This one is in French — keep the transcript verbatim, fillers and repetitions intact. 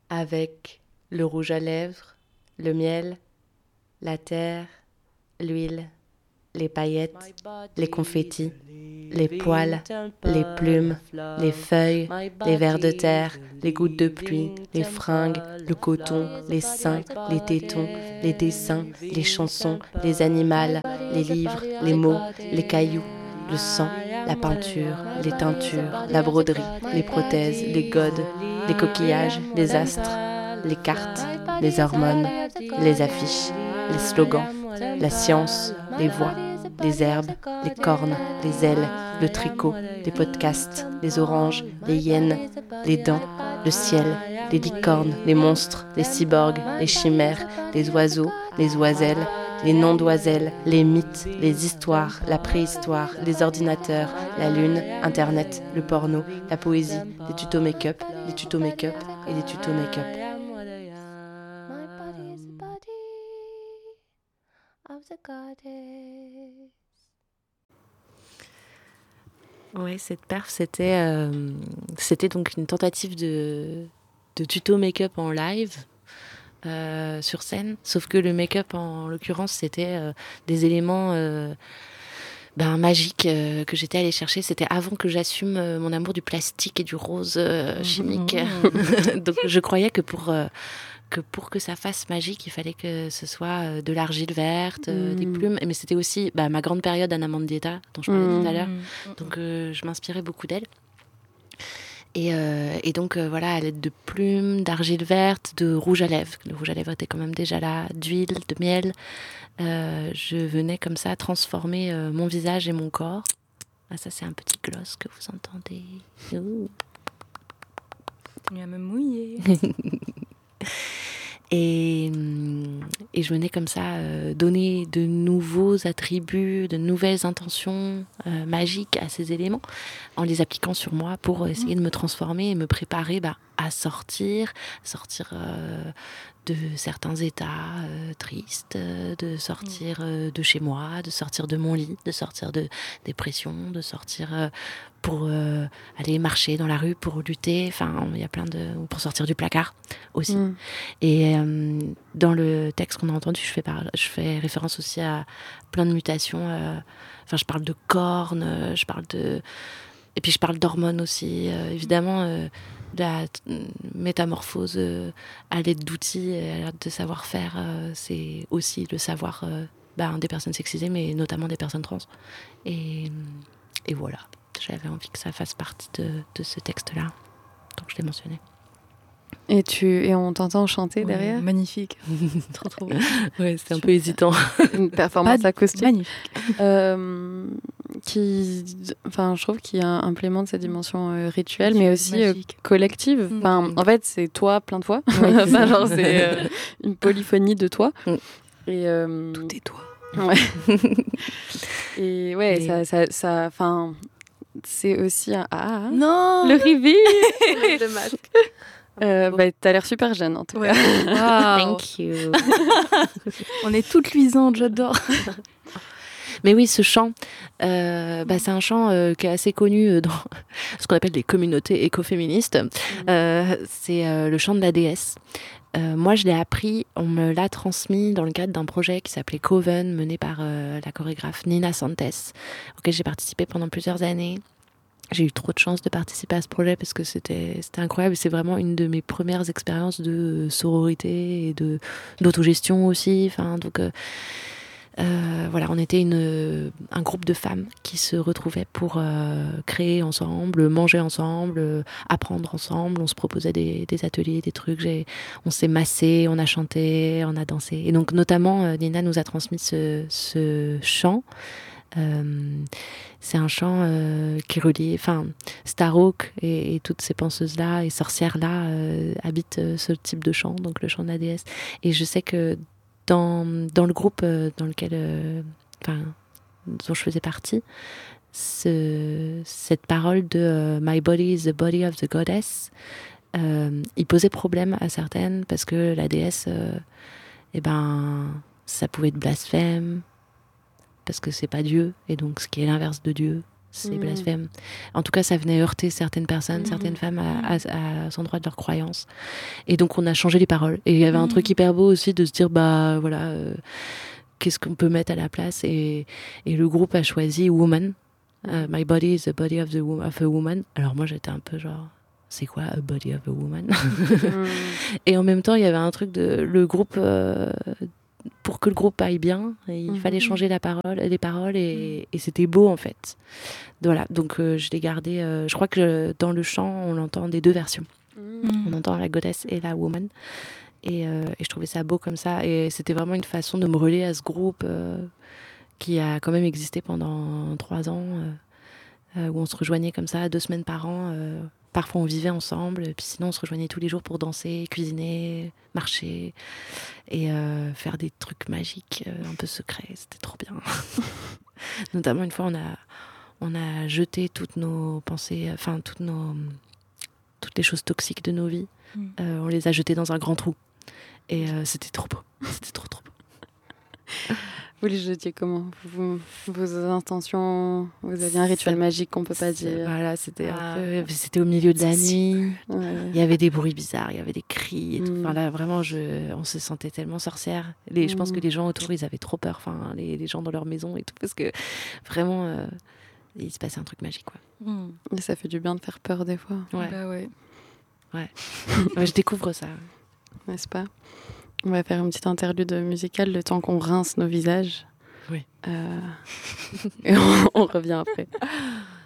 avec le rouge à lèvres, le miel, la terre, l'huile, les paillettes, les confettis, les poils, les plumes, les feuilles, les vers de terre, les gouttes de pluie, les fringues, le coton, les seins, les tétons, les dessins, les chansons, les animaux, les livres, les mots, les cailloux, le sang, la peinture, les teintures, la broderie, les prothèses, les godes, les coquillages, les astres, les cartes, les hormones, les affiches, les slogans, la science, les voix, les herbes, les cornes, les ailes, le tricot, les podcasts, les oranges, les hyènes, les dents, le ciel, les licornes, les monstres, les cyborgs, les chimères, les oiseaux, les oiselles, les noms-d'oiselles, les mythes, les histoires, la préhistoire, les ordinateurs, la lune, Internet, le porno, la poésie, les tutos make-up, les tutos make-up et les tutos make-up. Ouais, cette perf, c'était, euh, c'était donc une tentative de, de tuto make-up en live. Euh, sur scène, sauf que le make-up en l'occurrence c'était euh, des éléments euh, ben, magiques euh, que j'étais allée chercher. C'était avant que j'assume euh, mon amour du plastique et du rose euh, chimique. Mmh. Donc je croyais que pour, euh, que pour que ça fasse magique, il fallait que ce soit euh, de l'argile verte, euh, mmh. des plumes. Mais c'était aussi bah, ma grande période Anna Mendieta dont je parlais mmh. tout à l'heure. Donc euh, je m'inspirais beaucoup d'elle. Et, euh, et donc, euh, voilà, à l'aide de plumes, d'argile verte, de rouge à lèvres. Le rouge à lèvres était quand même déjà là, d'huile, de miel. Euh, je venais comme ça transformer euh, mon visage et mon corps. Ah, ça, c'est un petit gloss que vous entendez. Ouh. Tu viens me mouiller. Et, et je venais comme ça euh, donner de nouveaux attributs, de nouvelles intentions euh, magiques à ces éléments en les appliquant sur moi pour essayer de me transformer et me préparer bah, à sortir, sortir euh, de certains états euh, tristes, de sortir euh, de chez moi, de sortir de mon lit, de sortir de dépression, de sortir euh, pour euh, aller marcher dans la rue, pour lutter, enfin il y a plein de... pour sortir du placard aussi. Mm. Et euh, dans le texte qu'on a entendu, je fais, par... je fais référence aussi à plein de mutations, euh... enfin je parle de cornes, je parle de... Et puis je parle d'hormones aussi, euh, évidemment, euh, de la t- métamorphose euh, à l'aide d'outils, à l'aide de savoir-faire, euh, c'est aussi le savoir euh, ben, des personnes sexisées, mais notamment des personnes trans. Et, et voilà, j'avais envie que ça fasse partie de, de ce texte-là, donc je l'ai mentionné. Et, tu, et on t'entend chanter ouais, derrière. Magnifique. Trop, trop. Ouais, c'est un peu hésitant. Une performance acoustique. Magnifique. Euh, qui, enfin, je trouve qu'il y a un implémente cette dimension euh, rituelle, mais aussi euh, collective. Mm. Enfin, en fait, c'est toi plein de fois. Ouais, enfin, genre, c'est euh, une polyphonie de toi. Mm. Et, euh, tout est toi. Ouais. Et ouais, et... ça, ça, ça, enfin, c'est aussi un ah. Non. Le reveal. Le masque. Euh, bah, t'as l'air super jeune en tout ouais. cas. Wow. Thank you. On est toutes luisantes, j'adore. Mais oui, ce chant, euh, bah, c'est un chant euh, qui est assez connu dans ce qu'on appelle les communautés écoféministes. Mmh. Euh, c'est euh, le chant de la déesse. Euh, moi, je l'ai appris, on me l'a transmis dans le cadre d'un projet qui s'appelait Coven, mené par euh, la chorégraphe Nina Santes, auquel j'ai participé pendant plusieurs années. J'ai eu trop de chance de participer à ce projet parce que c'était, c'était incroyable. C'est vraiment une de mes premières expériences de sororité et de, d'autogestion aussi. Enfin, donc, euh, euh, voilà, on était une, un groupe de femmes qui se retrouvaient pour euh, créer ensemble, manger ensemble, euh, apprendre ensemble. On se proposait des, des ateliers, des trucs. J'ai, on s'est massé, on a chanté, on a dansé. Et donc, notamment, euh, Nina nous a transmis ce, ce chant. Euh, c'est un chant euh, qui relie, enfin, Starhawk et, et toutes ces penseuses-là et sorcières-là euh, habitent euh, ce type de chant, donc le chant de la déesse. Et je sais que dans, dans le groupe euh, dans lequel, euh, enfin, dont je faisais partie, ce, cette parole de euh, My body is the body of the goddess, euh, il posait problème à certaines parce que la déesse, euh, eh ben, ça pouvait être blasphème. Parce que c'est pas Dieu, et donc ce qui est l'inverse de Dieu, c'est Mmh. blasphème. En tout cas, ça venait heurter certaines personnes, Mmh. certaines femmes à, à, à son droit de leur croyance. Et donc, on a changé les paroles. Et il y avait un Mmh. truc hyper beau aussi de se dire, bah voilà, euh, qu'est-ce qu'on peut mettre à la place. Et, et le groupe a choisi Woman. Uh, my body is the body of, the wo- of a woman. Alors moi, j'étais un peu genre, c'est quoi a body of a woman? Mmh. Et en même temps, il y avait un truc de le groupe. Euh, pour que le groupe aille bien, il Mhm. fallait changer la parole, les paroles et, et c'était beau en fait. Voilà, donc euh, je l'ai gardé. Euh, je crois que dans le chant, on entend des deux versions. Mmh. On entend la goddess et la woman. Et, euh, et je trouvais ça beau comme ça. Et c'était vraiment une façon de me relier à ce groupe euh, qui a quand même existé pendant trois ans, euh, euh, où on se rejoignait comme ça deux semaines par an. Euh, Parfois, on vivait ensemble, puis sinon, on se rejoignait tous les jours pour danser, cuisiner, marcher et euh, faire des trucs magiques, euh, un peu secrets. C'était trop bien. Notamment, une fois, on a, on a jeté toutes nos pensées, enfin, toutes, nos, toutes les choses toxiques de nos vies. Mm. Euh, on les a jetées dans un grand trou. Et euh, c'était trop beau. C'était trop, trop beau. Vous les jetiez comment? vous, Vos intentions? Vous aviez un rituel magique qu'on peut pas dire? Voilà, c'était Ah. un peu, c'était au milieu de la nuit. Ouais. Il y avait des bruits bizarres, il y avait des cris et tout. Mm. Enfin là, vraiment, je, on se sentait tellement sorcière. Les, Je pense Mm. que les gens autour, ils avaient trop peur. Enfin, les, les gens dans leur maison et tout, parce que vraiment, euh, il se passait un truc magique, quoi. Mm. Et ça fait du bien de faire peur des fois, Ouais. Bah ouais. Ouais, je découvre ça. n'est-ce pas? On va faire une petite interlude musicale le temps qu'on rince nos visages. Oui. Euh, Et on, on revient après.